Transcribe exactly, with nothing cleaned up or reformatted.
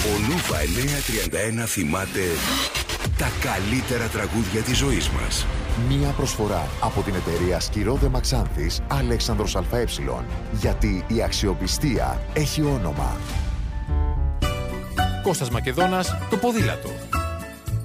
Ο Νούβα εννιακόσια τριάντα ένα θυμάται τα καλύτερα τραγούδια της ζωής μας. Μία προσφορά από την εταιρεία Σκυρόδε Μαξάνθης Αλέξανδρος ΑΕ. Γιατί η αξιοπιστία έχει όνομα. Κώστας Μακεδόνας, το ποδήλατο.